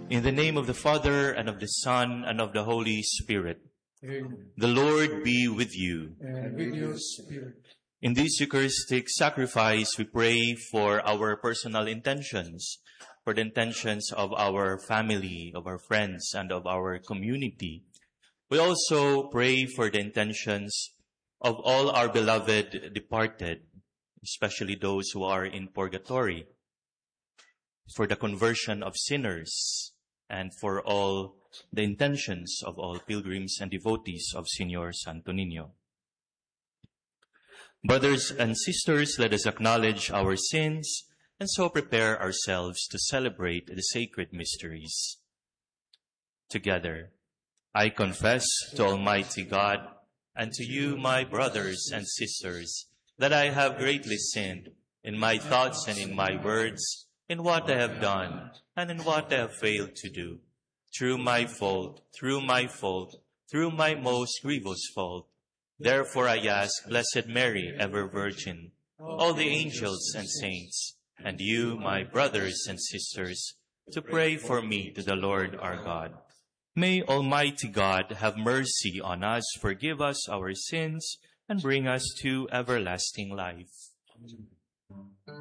In the name of the Father, and of the Son, and of the Holy Spirit. Amen. The Lord be with you. And with your spirit. In this Eucharistic sacrifice, we pray for our personal intentions, for the intentions of our family, of our friends, and of our community. We also pray for the intentions of all our beloved departed, especially those who are in purgatory, for the conversion of sinners, and for all the intentions of all pilgrims and devotees of Señor Santo Niño. Brothers and sisters, let us acknowledge our sins and so prepare ourselves to celebrate the sacred mysteries. Together, I confess to Almighty God and to you, my brothers and sisters, that I have greatly sinned in my thoughts and in my words, in what I have done and in what I have failed to do. Through my fault, through my most grievous fault. Therefore I ask Blessed Mary, ever Virgin, all the angels and saints, and you, my brothers and sisters, to pray for me to the Lord our God. May Almighty God have mercy on us, forgive us our sins, and bring us to everlasting life.